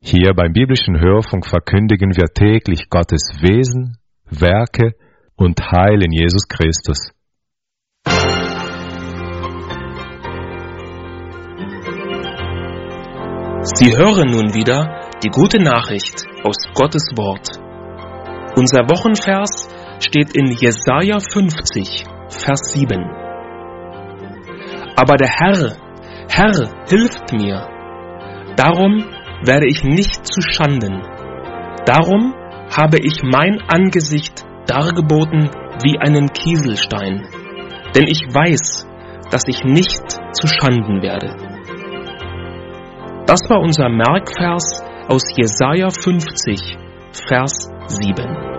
Hier beim biblischen Hörfunk verkündigen wir täglich Gottes Wesen, Werke und Heil in Jesus Christus. Sie hören nun wieder die gute Nachricht aus Gottes Wort. Unser Wochenvers steht in Jesaja 50, Vers 7. Aber der Herr hilft mir. Darum werde ich nicht zu Schanden. Darum habe ich mein Angesicht dargeboten wie einen Kieselstein. Denn ich weiß, dass ich nicht zu Schanden werde. Das war unser Merkvers aus Jesaja 50, Vers 7.